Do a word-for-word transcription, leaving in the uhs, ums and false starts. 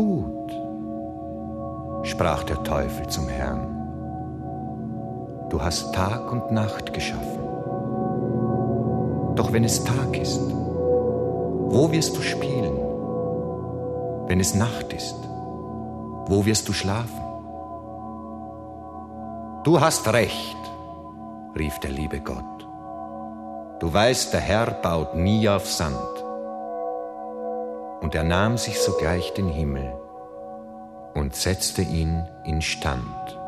Gut, sprach der Teufel zum Herrn. Du hast Tag und Nacht geschaffen. Doch wenn es Tag ist, wo wirst du spielen? Wenn es Nacht ist, wo wirst du schlafen? Du hast recht, rief der liebe Gott. Du weißt, der Herr baut nie auf Sand. Und er nahm sich sogleich den Himmel und setzte ihn instand.